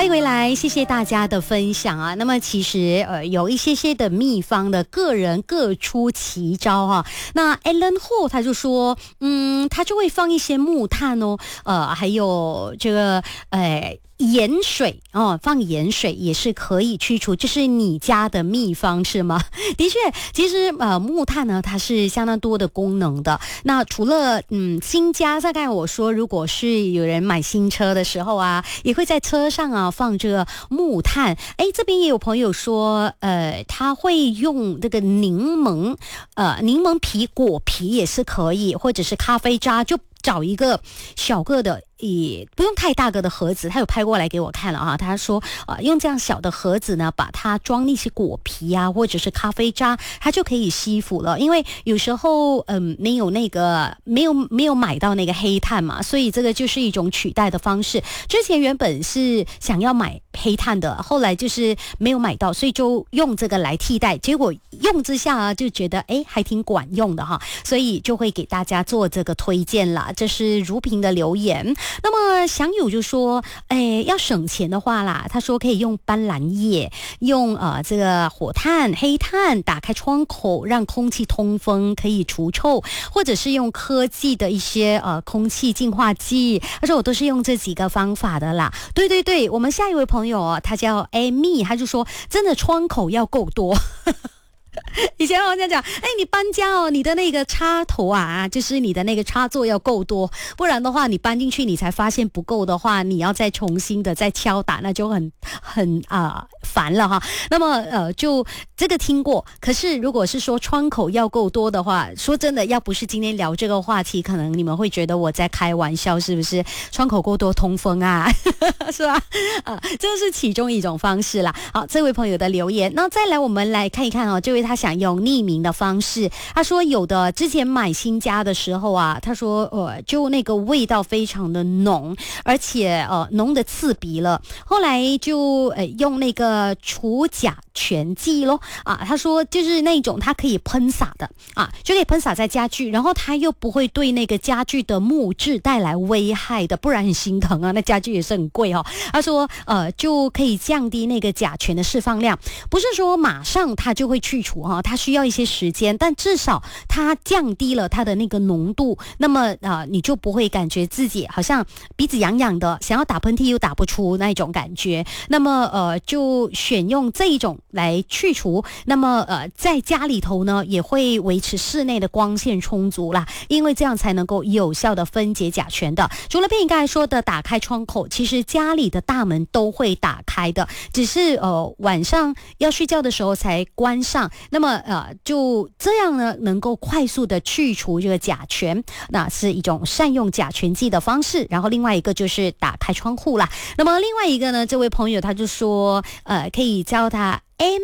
欢迎回来，谢谢大家的分享啊。那么其实有一些的秘方的个人各出奇招哈。那 Alan Ho 他就说，他就会放一些木炭哦，还有这个盐水哦，放盐水也是可以去除，这是你家的秘方是吗？的确，其实木炭呢，它是相当多的功能的。那除了新家，大概我说，如果是有人买新车的时候啊，也会在车上啊放这个木炭。这边也有朋友说，他会用这个柠檬皮果皮也是可以，或者是咖啡渣，就找一个小个的，也不用太大个的盒子，他有拍过来给我看了啊。他说用这样小的盒子呢，把它装那些果皮啊，或者是咖啡渣，它就可以吸附了。因为有时候没有买到那个黑炭嘛，所以这个就是一种取代的方式。之前原本是想要买黑炭的，后来就是没有买到，所以就用这个来替代。结果用之下啊，就觉得还挺管用的哈，所以就会给大家做这个推荐啦。这是如萍的留言。那么祥友就说，要省钱的话啦，他说可以用斑斓叶，用这个火炭、黑炭，打开窗口让空气通风，可以除臭，或者是用科技的一些空气净化剂。他说我都是用这几个方法的啦。对，我们下一位朋友他叫 Amy， 他就说真的窗口要够多。以前我讲，你搬家你的那个插头啊，就是你的那个插座要够多，不然的话你搬进去你才发现不够的话，你要再重新的再敲打，那就很烦了哈。那么就这个听过，可是如果是说窗口要够多的话，说真的，要不是今天聊这个话题，可能你们会觉得我在开玩笑，是不是？窗口够多通风啊，是吧？这是其中一种方式啦。好，这位朋友的留言，那再来我们来看一看这位他想用匿名的方式，他说有的之前买新家的时候啊，他说就那个味道非常的浓，而且浓的刺鼻了，后来就用那个除甲醛剂咯他说就是那种它可以喷洒的就可以喷洒在家具，然后它又不会对那个家具的木质带来危害的，不然很心疼啊，那家具也是很贵他说就可以降低那个甲醛的释放量，不是说马上它就会去除它需要一些时间，但至少它降低了它的那个浓度，那么你就不会感觉自己好像鼻子痒痒的，想要打喷嚏又打不出那一种感觉。那么就选用这一种来去除，那么在家里头呢也会维持室内的光线充足啦，因为这样才能够有效的分解甲醛的。除了佩刚才说的打开窗口，其实家里的大门都会打开的，只是晚上要睡觉的时候才关上，那么就这样呢能够快速的去除这个甲醛，那是一种善用甲醛剂的方式。然后另外一个就是打开窗户啦。那么另外一个呢，这位朋友他就说可以教他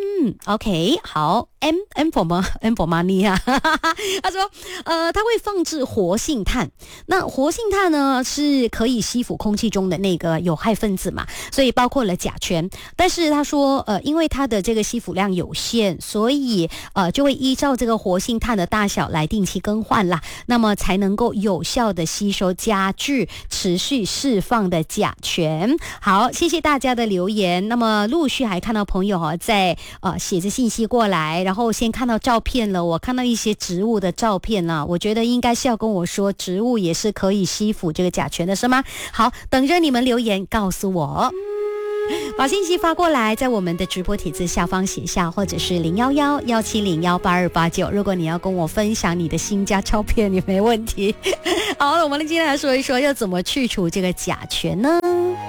OK 好 M for money 他说他会放置活性炭，那活性炭呢是可以吸附空气中的那个有害分子嘛，所以包括了甲醛，但是他说因为它的这个吸附量有限，所以就会依照这个活性炭的大小来定期更换啦，那么才能够有效的吸收家具持续释放的甲醛。好，谢谢大家的留言。那么陆续还看到朋友在写着信息过来，然后先看到照片了，我看到一些植物的照片了，我觉得应该是要跟我说植物也是可以吸附这个甲醛的是吗？好，等着你们留言告诉我，把信息发过来，在我们的直播帖子下方写下，或者是011-170-18289，如果你要跟我分享你的新家照片也没问题。好，我们今天来说一说要怎么去除这个甲醛呢？